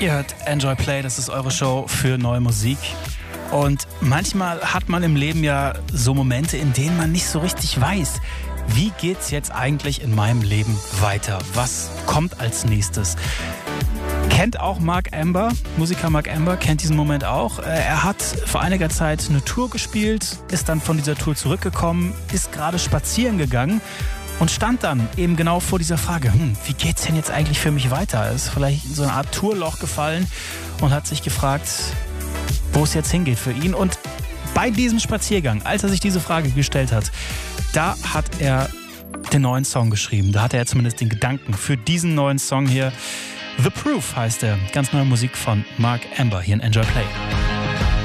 Ihr hört Enjoy Play, das ist eure Show für neue Musik. Und manchmal hat man im Leben ja so Momente, in denen man nicht so richtig weiß, wie geht's jetzt eigentlich in meinem Leben weiter? Was kommt als nächstes? Kennt auch Mark Amber, Musiker Mark Amber, kennt diesen Moment auch. Er hat vor einiger Zeit eine Tour gespielt, ist dann von dieser Tour zurückgekommen, ist gerade spazieren gegangen und stand dann eben genau vor dieser Frage, wie geht's denn jetzt eigentlich für mich weiter? Er ist vielleicht in so eine Art Tourloch gefallen und hat sich gefragt, wo es jetzt hingeht für ihn. Und bei diesem Spaziergang, als er sich diese Frage gestellt hat, da hat er den neuen Song geschrieben. Da hat er zumindest den Gedanken für diesen neuen Song hier. The Proof heißt er. Ganz neue Musik von Mark Amber hier in Enjoy Play.